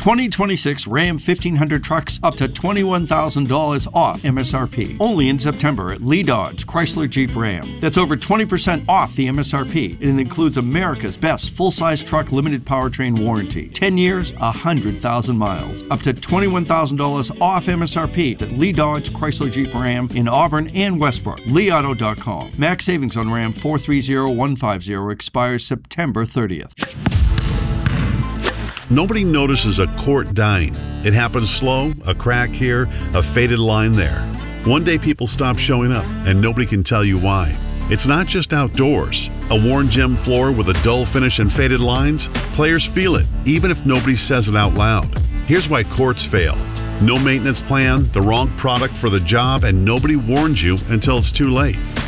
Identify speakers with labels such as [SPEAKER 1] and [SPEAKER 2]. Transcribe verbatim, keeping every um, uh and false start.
[SPEAKER 1] twenty twenty-six Ram fifteen hundred trucks up to twenty-one thousand dollars off M S R P. Only in September at Lee Dodge, Chrysler Jeep Ram. That's over twenty percent off the M S R P. And it includes America's best full-size truck limited powertrain warranty. ten years, one hundred thousand miles. Up to twenty-one thousand dollars off M S R P at Lee Dodge, Chrysler Jeep Ram in Auburn and Westbrook. lee auto dot com. Max savings on Ram four three zero one five zero expires September thirtieth.
[SPEAKER 2] Nobody notices a quart dying. It happens slow, a crack here, a faded line there. One day people stop showing up, and nobody can tell you why. It's not just outdoors. A worn gym floor with a dull finish and faded lines? Players feel it, even if nobody says it out loud. Here's why courts fail. No maintenance plan, the wrong product for the job, and nobody warns you until it's too late.